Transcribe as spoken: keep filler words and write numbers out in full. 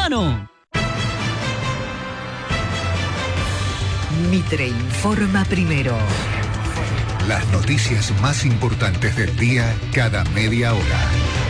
mano. Mitre informa primero. Las noticias más importantes del día cada media hora.